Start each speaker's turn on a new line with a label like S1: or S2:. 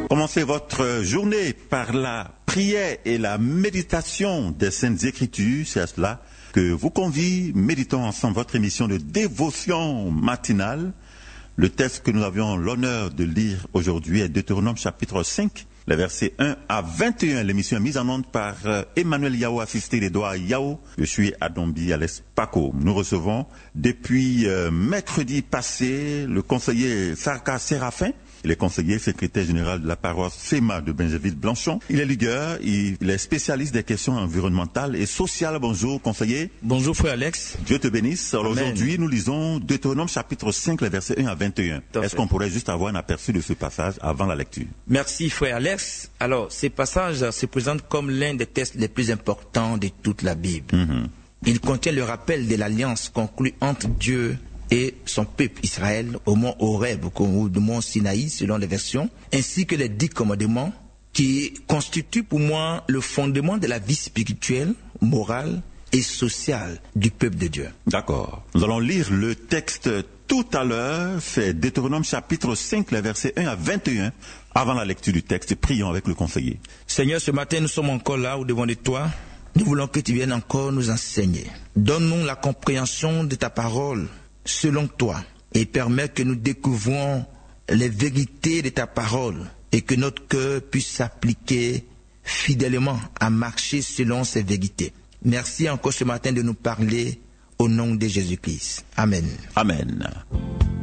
S1: Commencez votre journée par la prière et la méditation des Saintes Écritures. C'est à cela que vous convie. Méditons ensemble votre émission de dévotion matinale. Le texte que nous avions l'honneur de lire aujourd'hui est Deutéronome chapitre 5, les versets 1 à 21. L'émission est mise en onde par Emmanuel Yao, assisté d'Edouard Yao. Je suis Adombi Alès Paco. Nous recevons depuis mercredi passé le conseiller Sarka Séraphin. Il est conseiller secrétaire général de la paroisse FEMA de Benjaville-Blanchon. Il est ligueur, il est spécialiste des questions environnementales et sociales. Bonjour, conseiller.
S2: Bonjour, frère Alex.
S1: Dieu te bénisse. Alors aujourd'hui, nous lisons Deutéronome chapitre 5, les versets 1 à 21. Est-ce qu'on pourrait juste avoir un aperçu de ce passage avant la lecture?
S2: Merci, frère Alex. Alors, ce passage se présente comme l'un des textes les plus importants de toute la Bible. Il contient le rappel de l'alliance conclue entre Dieu et son peuple Israël au mont Horeb ou du mont Sinaï selon les versions, ainsi que les 10 commandements qui constituent pour moi le fondement de la vie spirituelle, morale et sociale du peuple de Dieu.
S1: D'accord. Nous allons lire le texte tout à l'heure, c'est Deutéronome chapitre 5, les versets 1 à 21. Avant la lecture du texte, prions avec le conseiller.
S2: Seigneur, ce matin nous sommes encore là au-devant de toi. Nous voulons que tu viennes encore nous enseigner. Donne-nous la compréhension de ta parole selon toi, et permets que nous découvrons les vérités de ta parole et que notre cœur puisse s'appliquer fidèlement à marcher selon ces vérités. Merci encore ce matin de nous parler au nom de Jésus-Christ. Amen.
S1: Amen.